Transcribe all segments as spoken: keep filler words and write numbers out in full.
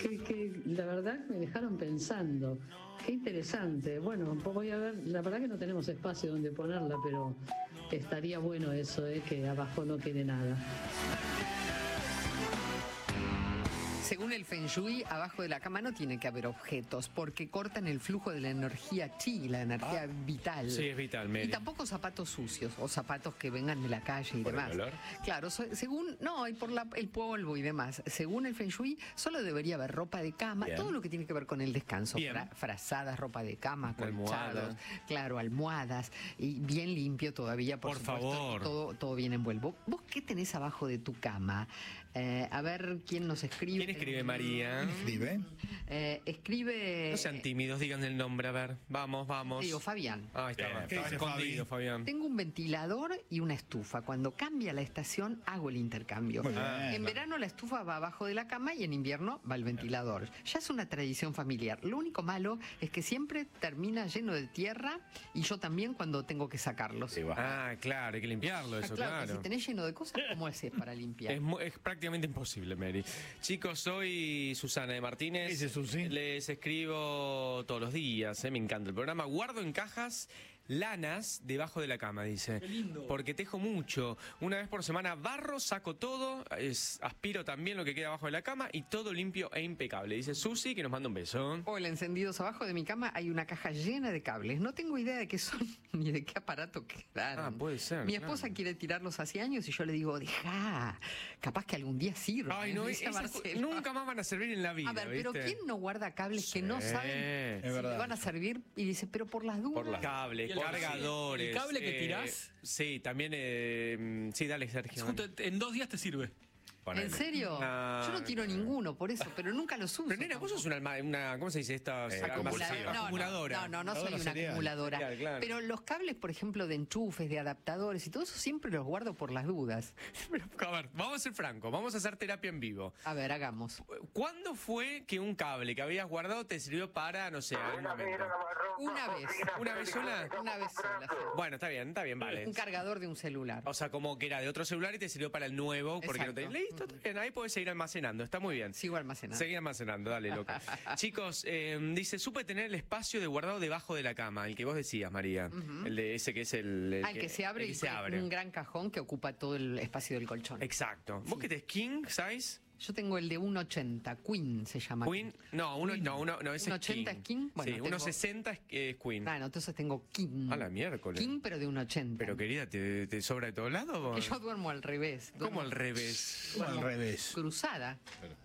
que, que la verdad me dejaron pensando. Qué interesante. Bueno, voy a ver, la verdad que no tenemos espacio donde ponerla, pero estaría bueno eso, ¿eh? Que abajo no quede nada. Según el Feng Shui, abajo de la cama no tiene que haber objetos porque cortan el flujo de la energía chi, la energía ah, vital. Sí, es vital, Mary. Y tampoco zapatos sucios o zapatos que vengan de la calle y ¿Por demás. el olor? Claro, so, según, no, y por la, el polvo y demás. Según el Feng Shui, solo debería haber ropa de cama, Bien. todo lo que tiene que ver con el descanso. Bien. Fra, frazadas, ropa de cama, colchados, Almohadas. claro, almohadas, y bien limpio todavía, por, Por supuesto, favor. Todo, todo bien envuelvo. ¿Vos qué tenés abajo de tu cama? Eh, a ver quién nos escribe. ¿Quién escribe, María? ¿Escribe? Eh, escribe. No sean tímidos, digan el nombre, a ver. Vamos, vamos. Digo, Fabián. Ah, ahí está. Bien, Estaba ¿qué dice escondido, Fabi? Fabián. Tengo un ventilador y una estufa. Cuando cambia la estación, hago el intercambio. Muy bien. En verano la estufa va abajo de la cama y en invierno va el ventilador. Ya es una tradición familiar. Lo único malo es que siempre termina lleno de tierra y yo también cuando tengo que sacarlos. Sí, va. Ah, claro, hay que limpiarlo, Ah, eso, claro, que claro. si tenés lleno de cosas, ¿cómo haces para limpiar? Es, mu- es prácticamente imposible, Mary. Chicos, soy Susana de Martínez. ¿Qué dice Susi? Les escribo todos los días, eh, me encanta el programa. Guardo en cajas lanas debajo de la cama, dice. Qué lindo. Porque tejo mucho. Una vez por semana barro, saco todo, es, aspiro también lo que queda abajo de la cama y todo limpio e impecable. Dice Susi, que nos manda un beso. Hola, encendidos. Abajo de mi cama hay una caja llena de cables. No tengo idea de qué son ni de qué aparato quedaron. Ah, puede ser, Mi esposa claro. quiere tirarlos hace años y yo le digo, deja, capaz que algún día sirva. Ay, no, Dice esas Marcelo. nunca más van a servir en la vida. A ver, pero ¿viste? ¿quién no guarda cables que no Sí. saben Es si verdad. le van a servir? Y dice, pero por las dudas. Por los cables, ¿Y el- cargadores. el cable que eh, tirás? Sí, también. Eh, sí, dale, Sergio. Justo en dos días te sirve. ¿En serio? Ah, Yo no tiro ninguno, por eso, pero nunca los uso. Pero nena, vos sos una, alma- una ¿cómo se dice esta? Eh, Almacenadora. No, no, acumuladora. No, no, no soy Acumuladora una serial. acumuladora. Serial, claro. Pero los cables, por ejemplo, de enchufes, de adaptadores y todo eso, siempre los guardo por las dudas. Pero, a ver, vamos a ser francos, vamos a hacer terapia en vivo. A ver, hagamos. ¿Cuándo fue que un cable que habías guardado te sirvió para, no sé, algún momento? Una vez. ¿Una vez sola? Una vez sola. sí. Bueno, está bien, está bien, vale. Un cargador de un celular. O sea, como que era de otro celular y te sirvió para el nuevo porque no te... Exacto. Listo, está bien, ahí puedes seguir almacenando, está muy bien. Sigo almacenando. Seguí almacenando, dale, loca. Chicos, eh, dice, supe tener el espacio de guardado debajo de la cama, el que vos decías, María. El de ese que es el... el Al que se abre el y que se abre. un gran cajón que ocupa todo el espacio del colchón. Exacto. ¿Vos qué tenés, king size? Yo tengo el de uno ochenta, Queen se llama. Queen, no, uno, no, uno, no, ese ¿uno es ochenta king. es king? Bueno, sí, tengo- uno sesenta es, es queen. Ah, no, entonces tengo King. A la miércoles. King, pero de uno ochenta. Pero querida, ¿te, te sobra de todos lados? Que yo duermo al revés. ¿Cómo duermo al revés? ¿Cómo al revés? Cruzada.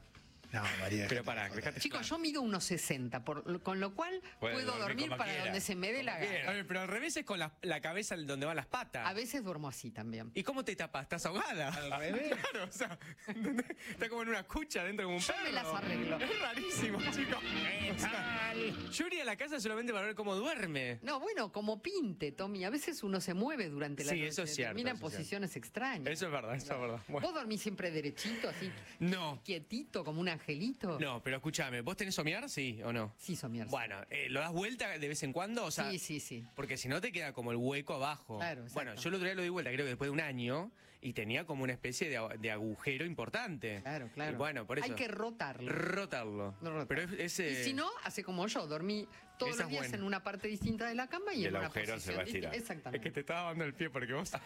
No, María. Pero pará, dejate- Chicos, yo mido uno sesenta, por, con lo cual Puede puedo dormir dormir como para quiera. donde se me dé la Bien, a gana. ver, pero al revés es con la, la cabeza donde van las patas. A veces duermo así también. ¿Y cómo te tapas? ¿Estás ahogada? Al revés. Claro, o sea, ¿entendés? Está como en una cucha dentro de un Yo perro. me las arreglo. Es rarísimo, chicos. O sea, yo iría a la casa solamente para ver cómo duerme. No, bueno, como pinte, Tommy. A veces uno se mueve durante la Sí, noche. eso es cierto, Termina en eso es posiciones extrañas. Eso es verdad, eso es verdad. Bueno. ¿Vos dormís siempre derechito, así? No. Quietito, como un angelito? No, pero escúchame, ¿vos tenés somiar? Sí o no. Sí, somiar. Bueno, eh, ¿lo das vuelta de vez en cuando? O sea, Sí, sí, sí. Porque si no te queda como el hueco abajo. Claro, exacto. Bueno, yo el otro día lo di vuelta, creo que después de un año, y tenía como una especie de, a- de agujero importante. Claro, claro. Y bueno, por eso. Hay que rotarlo. rotarlo. No rotar. Pero es, es, Y eh, si no, hace como yo, dormí todos Esa los es días buena. en una parte distinta de la cama y, Y en el una agujero se posición va a estirar. distinta. es Exactamente. que te estaba dando el pie porque vos.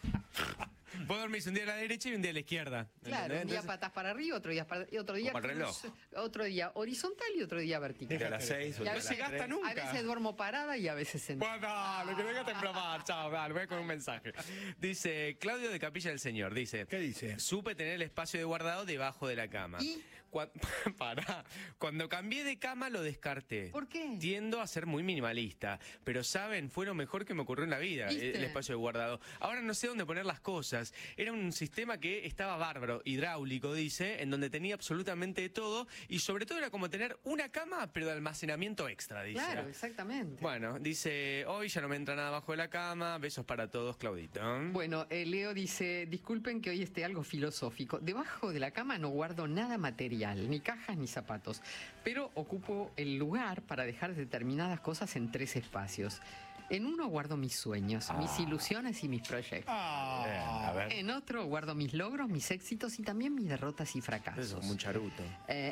Vos dormís un día a la derecha y un día a la izquierda. Claro, ¿entendés? un día Entonces- patas para arriba, otro día para, y otro día Como el reloj. cruz, otro día horizontal y otro día vertical. De a las seis o Y a de veces, las gasta tres. nunca. a veces duermo parada y a veces sentada. Bueno, dale, que venga temprano. Chao, dale, voy con un mensaje. Dice Claudio de Capilla del Señor, dice. ¿Qué dice? Supe tener el espacio de guardado debajo de la cama. ¿Y? Cuan- Pará. Cuando cambié de cama lo descarté. ¿Por qué? Tiendo a ser muy minimalista, pero saben, fue lo mejor que me ocurrió en la vida, el, ¿Viste? el espacio de guardado. Ahora no sé dónde poner las cosas. Era un sistema que estaba bárbaro, hidráulico, dice, en donde tenía absolutamente de todo y sobre todo era como tener una cama, pero de almacenamiento extra, dice. Claro, exactamente. Bueno, dice, hoy ya no me entra nada abajo de la cama, besos para todos, Claudito. Bueno, eh, Leo dice, disculpen que hoy esté algo filosófico. Debajo de la cama no guardo nada material, ni cajas ni zapatos, pero ocupo el lugar para dejar determinadas cosas en tres espacios. En uno guardo mis sueños, mis ilusiones y mis proyectos. Ah, bien, a ver. En otro guardo mis logros, mis éxitos y también mis derrotas y fracasos. Eso es muy charuto. Eh,